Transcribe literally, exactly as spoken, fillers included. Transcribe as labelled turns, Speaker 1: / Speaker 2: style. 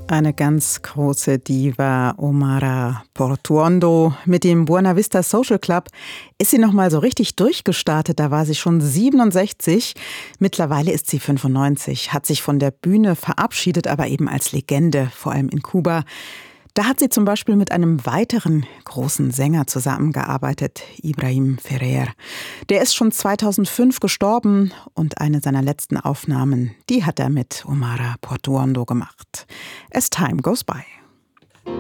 Speaker 1: Eine ganz große Diva, Omara Portuondo. Mit dem Buena Vista Social Club ist sie noch mal so richtig durchgestartet. Da war sie schon siebenundsechzig. Mittlerweile ist sie fünfundneunzig, hat sich von der Bühne verabschiedet, aber eben als Legende, vor allem in Kuba. Da hat sie zum Beispiel mit einem weiteren großen Sänger zusammengearbeitet, Ibrahim Ferrer. Der ist schon zweitausendfünf gestorben und eine seiner letzten Aufnahmen, die hat er mit Omara Portuondo gemacht. As Time Goes By.